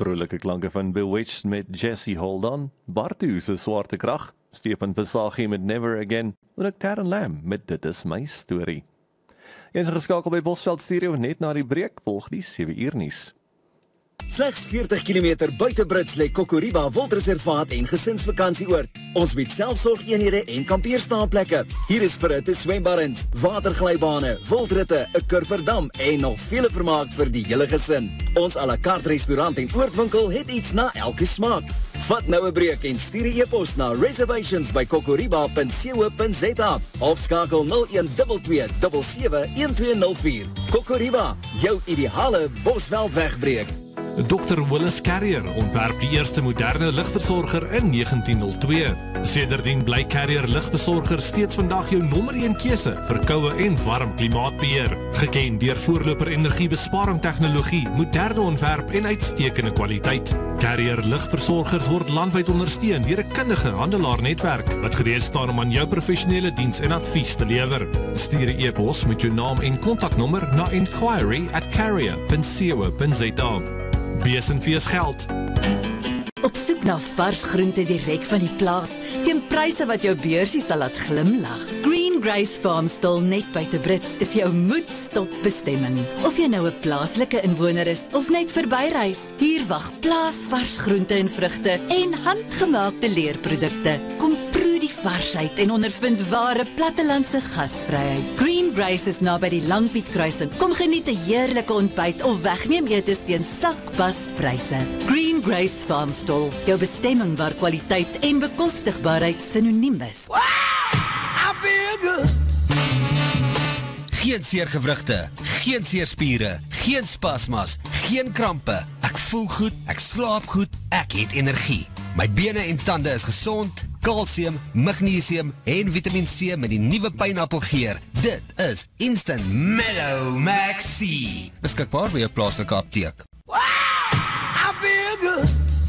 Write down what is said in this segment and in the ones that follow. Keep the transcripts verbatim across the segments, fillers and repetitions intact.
Vrolike klanke van Bewitched met Jesse Hold On, Bartu se Swarte Krag, Stefan Versaghi met Never Again, en ook Terren Lam met Dit Is My Story. Jy is geskakel by Bosveld Stereo net na die breek, volg die sewe uur nuus. Slegs veertig kilometer buite Brits lê Kokoriba Wildreservaat en gesinsvakantieoord. Ons bied selfsorgeenhede en kampeerstaanplekke. Hier is verhitte swembaddens, waterglybane, wildritte, 'n kurverdam en nog vele vermaak vir die hele gesin. Ons à la carte restaurant en oordwinkel het iets na elke smaak. Vat nou 'n breek en stuur 'n e-pos na reservations by kokoriba punt co punt za of skakel nul een twee twee sewe sewe een twee nul vier. Kokoriba, jou ideale Bosveld wegbreek. dokter Willis Carrier ontwerp die eerste moderne ligversorger in negentien nul twee. Sedertdien bly Carrier ligversorger steeds vandag jou nommer een keuse vir koue en warm klimaatbeheer. Geken deur voorloper energiebesparing tegnologie, moderne ontwerp en uitstekende kwaliteit. Carrier ligversorgers word landwyd ondersteun deur 'n kundige handelaarnetwerk wat gereed staan om aan jou professionele diens en advies te lewer. Stuur 'n e-pos met jou naam en kontaknommer na inquiry at carrier punt co punt za. Bees en Fees geld. Op soek na vars groente direk van die plaas, teen pryse wat jou beursie sal laat glimlag. Green Grace Farmstall net buite Brits is jou moedstop bestemming. Of jy nou 'n plaaslike inwoner is of net verbyreis, hier wag plaasvars groente en vrugte en handgemaakte leerprodukte. Kom proe die varsheid en ondervind ware plattelandse gasvryheid. Green Grace is naby die Langpiet kruising. Kom geniet 'n heerlike ontbyt of wegneem etes teen sakpaspryse. Green Grace Farmstall, jou bestemming waar kwaliteit en bekostigbaarheid synoniem is. Wow, I feel good. Geen seergewrigte, geen seerspiere, geen spasmas, geen krampe. Ek voel goed, ek slaap goed, ek het energie. My bene en tande is gesond, kalsium, magnesium en Vitamiin C met die nuwe pynappelgeur. Dit is Instant Mellow Max C. Beskikbaar by jou plaaslike apteek. Wow, I feel good.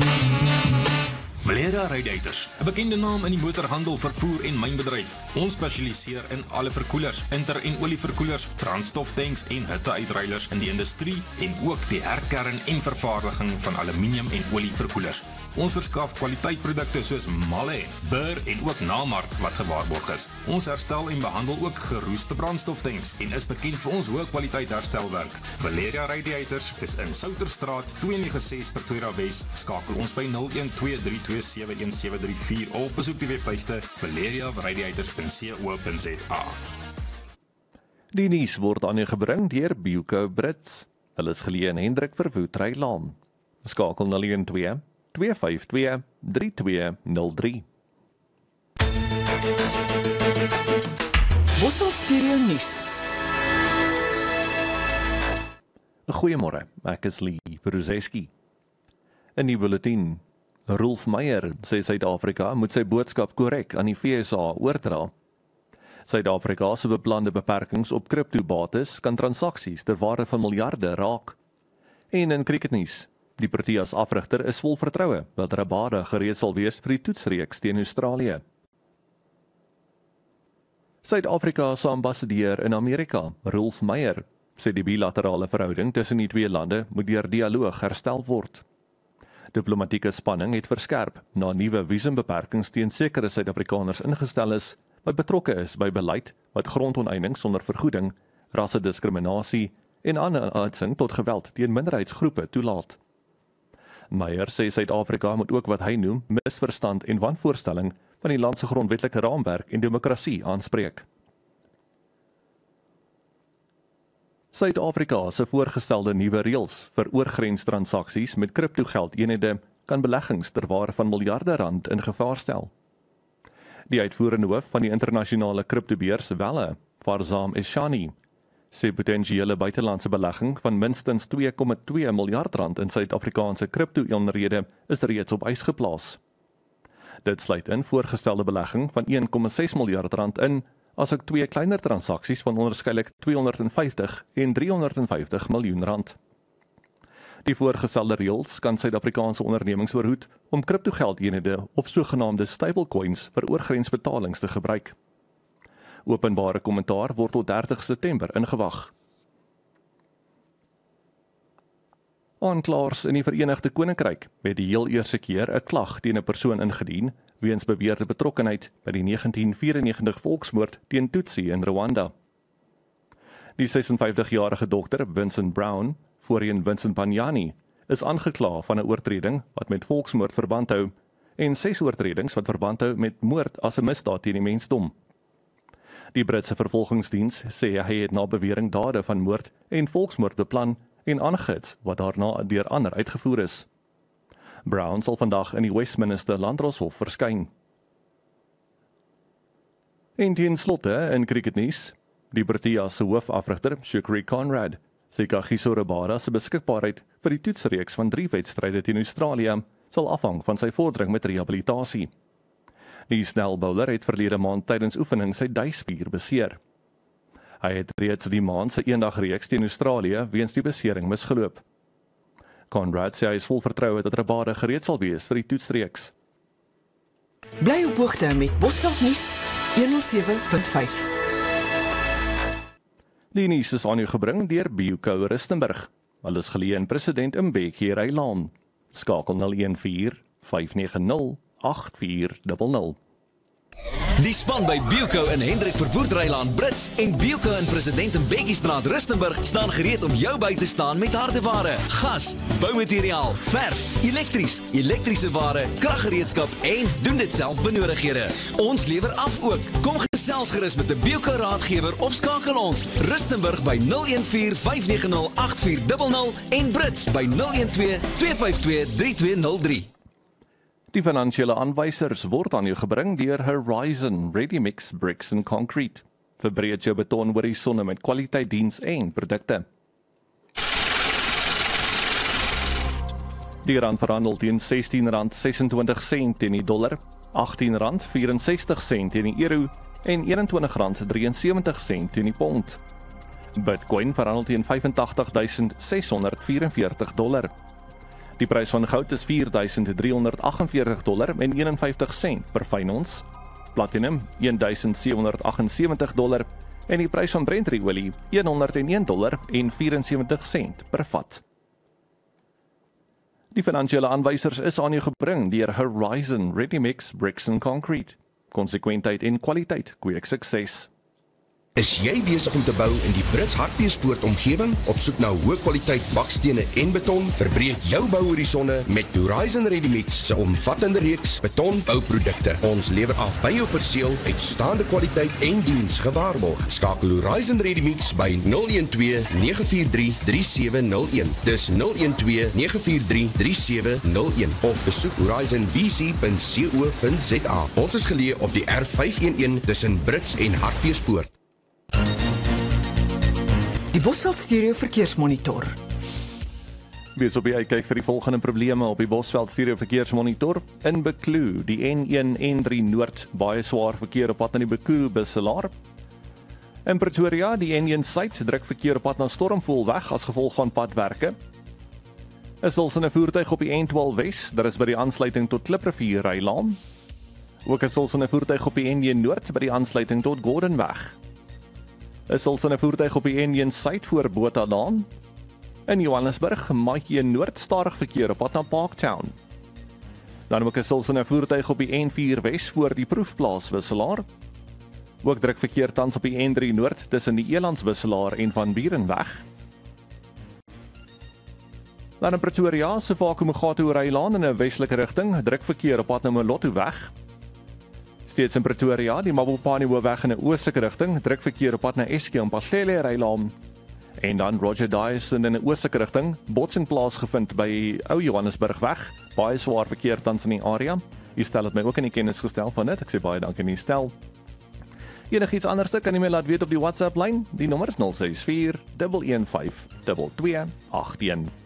Valera Radiators, 'n bekende naam in die motorhandel, vervoer en mynbedryf. Ons spesialiseer in alle verkoelers, inter- en olieverkoelers, brandstoftanks en hitteuitruilers in die industrie en ook die herkern en vervaardiging van aluminium en olieverkoelers. Ons verskaf kwaliteitprodukte soos Malle, Burr en ook Namark wat gewaarborg is. Ons herstel en behandel ook geroeste brandstoftanks en is bekend vir ons hoë kwaliteit herstelwerk. Valeria Radiators is in Souterstraat twee nege ses Pretoria Wes. Skakel ons by nul een twee drie twee sewe een sewe drie vier of besoek die webtuiste valeria radiators punt co punt za. Die nuus word aan u gebring deur Bioco Brits. Hulle is geleë in Hendrik Verwoerd Laan. Skakel nul een twee twee vyf twee drie twee nul drie. Bosveld Stereo nuus. Goeiemôre, ek is Lee Peruzeski. In die bulletin, Rolf Meyer sê Suid-Afrika moet sy boodskap korrek aan die V S A oordra. Suid-Afrika se beplande beperkings op kriptobates kan transaksies ter waarde van miljarde raak. En in cricketnuus, die Proteas afrigter is vol vertroue dat Rabada gereed sal wees vir die toetsreeks teen Australië. Suid-Afrika se ambassadeur in Amerika, Rolf Meyer, sê die bilaterale verhouding tussen die twee lande moet deur dialoog herstel word. Diplomatieke spanning het verskerp na nuwe visumbeperkings teen sekere Suid-Afrikaners ingestel is wat betrokke is by beleid wat grondoneening sonder vergoeding, rassediskriminasie en aanhitsing tot geweld teen minderheidsgroepe toelaat. Meyer sê Suid-Afrika moet ook wat hy noem misverstand en wanvoorstelling van die land se grondwetlike raamwerk en demokrasie aanspreek. Suid-Afrika se voorgestelde nuwe reëls vir oorgrenstransaksies met kriptogeldeenhede kan beleggings ter waarde van miljarde rand in gevaar stel. Die uitvoerende hoof van die internasionale kriptobeurs Welle, Farzam Eshani, sê potensiële buitelandse belegging van minstens twee komma twee miljard rand in Suid-Afrikaanse kripto-eenhede is reeds op ys geplaas. Dit sluit in voorgestelde belegging van een komma ses miljard rand in, asook twee kleiner transaksies van onderskeidelik tweehonderdvyftig en driehonderdvyftig miljoen rand. Die voorgestelde reëls kan Suid-Afrikaanse ondernemings verhoed om kriptogeldeenhede of sogenaamde stablecoins vir oorgrensbetalings te gebruik. Openbare kommentaar word tot dertig September ingewag. Aanklaers in die Verenigde Koninkryk het die heel eerste keer 'n klag teen 'n persoon ingedien weens beweerde betrokkenheid by die negentien vyfennegentig volksmoord teen Tutsi in Rwanda. Die sesenvyftigjarige dokter Vincent Brown, voorheen Vincent Banyani, is aangekla van 'n oortreding wat met volksmoord verband hou en ses oortredings wat verband hou met moord as 'n misdaad teen die mensdom. Die Britse vervolgingsdiens sê hy het na bewering dade van moord en volksmoord beplan en aangehits wat daarna deur ander uitgevoer is. Brown sal vandag in die Westminster Landdroshof verskyn. En teen slotte in cricketnuus, die Protea se hoofafrigter, Shukri Conrad, sê Kagiso Rabada se beskikbaarheid vir die toetsreeks van drie wedstryde teen Australië sal afhang van sy vordering met rehabilitasie. Die snelbowler het verlede maand tydens oefening sy duispier beseer. Hy het reeds die maand sy eendagreeks teen Australië weens die besering misgeloop. Conrad sê hy is vol vertroue dat Rabada gereed sal wees vir die toetsreeks. Bly op hoogte met Bosveld Nuus honderdsewe punt vyf. Die nuus is aan u gebring deur Bioco Rustenburg. Hulle is geleë in President Mbeki Rylaan. Skakel nul een vier vyf nege nul agt vier nul nul. Die span by Bioco in Hendrik Verwoerd Rylaan Brits en Bioco in President Mbeki Straat Rustenburg staan gereed om jou by te staan met hardeware, gas, boumateriaal, verf, elektries, elektriese ware, kraggereedskap en doen dit self benodighede. Ons lewer af ook. Kom gesels gerus met 'n Bioco raadgewer of skakel ons Rustenburg by nul een vier vyf nege nul agt vier nul nul en Brits by nul een twee twee vyf twee drie twee nul drie. Die finansiële aanwysers word aan jou gebring deur Horizon Ready Mix Bricks and Concrete. Verbreed jou beton horisonne met kwaliteit diens en produkte. Die rand verhandel teen sestien rand sesentwintig sent teen die dollar, agttien rand vyf-en-sestig sent teen die euro en eenentwintig rand ses en sewentig sent teen die pond. Bitcoin verhandel teen vyf agt agt duisend ses honderd vyf en veertig dollar. Die prys van goud is vier duisend drie honderd agt en veertig dollar en eenenvyftig sent per fyn ons. Platinum een duisend sewe honderd agt en sewentig dollar en die prys van Brent-olie honderd een dollar en vierentsewentig sent per vat. Die finansiële aanwysers is aan jou gebring deur Horizon Ready Mix Bricks and Concrete. Konsekwentheid en kwaliteit, kweek sukses. Is jy besig om te bou in die Brits Hartbeespoort omgewing? Op soek na hoë kwaliteit bakstene en beton? Verbreek jou bouhorisonne met Horizon Ready Mix se omvattende reeks betonbouprodukte. Ons lewer af by jou perseel uitstaande kwaliteit en diens gewaarborg. Skakel Horizon Ready Mix by nul een twee nege vier drie drie sewe nul een. Dis nul een twee nege vier drie drie sewe nul een of besoek horizon b c punt co punt z a. Ons is geleë op die R vyf een een tussen Brits en Hartbeespoort. Die Bosveld Stereo Verkeersmonitor. Wees op die uitkyk vir die volgende probleme op die Bosveld Stereo Verkeersmonitor. In Bekloo, die N een N drie Noord, baie swaar verkeer op pad na die Bekloo Busselaar. In Pretoria, die N een Suid, druk verkeer op pad na Stormpool weg as gevolg van padwerke. Is ons in 'n voertuig op die N twaalf Wes, daar is by die aansluiting tot Kliprivier Rylaan. Ook is ons in 'n voertuig op die N een Noord by die aansluiting tot Gordonweg. Is ons in 'n voertuig op die N een Suid voor Bothalaan. In Johannesburg, Maatjie Noord, stadig verkeer op pad na Parktown. Dan ook is ons in 'n voertuig op die N vier Wes voor die Proefplaas Wisselaar. Ook druk verkeer tans op die N drie Noord tussen die Elands Wisselaar en Van Burenweg. Dan in Pretoria, se Vakumagatu Rylaan in 'n westelike rigting, druk verkeer op pad na Molotto weg. Steeds in Pretoria, die Mabopane Hoofweg in 'n oostelike rigting, druk verkeer op pad na Eskie en Paslele Rylaan. En dan Roger Dyson in 'n oostelike rigting, botsing plaasgevind by Ou Johannesburgweg, baie swaar verkeer tans in die area. Hier stel het my ook in die kennis gestel van dit, ek sê baie dankie aan die stel. Enigiets anders kan jy my laat weet op die WhatsApp lyn, die nommer is nul ses vier een een vyf twee twee agt een.